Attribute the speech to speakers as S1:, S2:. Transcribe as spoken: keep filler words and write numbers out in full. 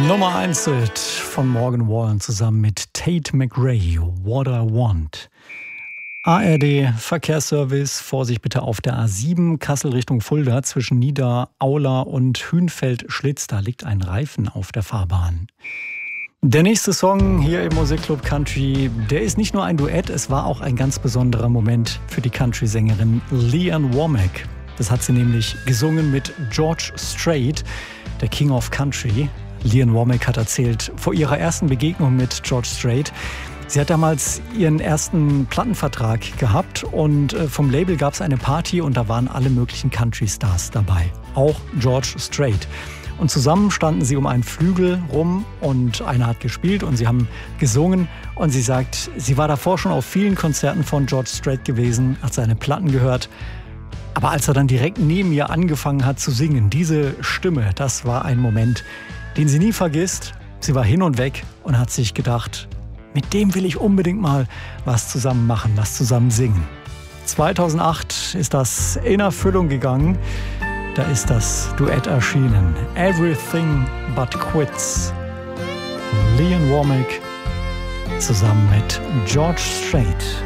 S1: Nummer eins von Morgan Wallen zusammen mit Tate McRae, What I Want. A R D Verkehrsservice, Vorsicht bitte auf der A sieben, Kassel Richtung Fulda, zwischen Niederaula und Hünfeld-Schlitz. Da liegt ein Reifen auf der Fahrbahn. Der nächste Song hier im Musikclub Country, der ist nicht nur ein Duett, es war auch ein ganz besonderer Moment für die Country-Sängerin Lee Ann Womack. Das hat sie nämlich gesungen mit George Strait, der King of Country. Lee Ann Womack hat erzählt, vor ihrer ersten Begegnung mit George Strait, sie hat damals ihren ersten Plattenvertrag gehabt und vom Label gab es eine Party und da waren alle möglichen Country-Stars dabei, auch George Strait. Und zusammen standen sie um einen Flügel rum und einer hat gespielt und sie haben gesungen. Und sie sagt, sie war davor schon auf vielen Konzerten von George Strait gewesen, hat seine Platten gehört. Aber als er dann direkt neben ihr angefangen hat zu singen, diese Stimme, das war ein Moment, den sie nie vergisst. Sie war hin und weg und hat sich gedacht, mit dem will ich unbedingt mal was zusammen machen, was zusammen singen. zweitausendacht ist das in Erfüllung gegangen. Da ist das Duett erschienen. Everything But Quits. Lee Ann Womack zusammen mit George Strait.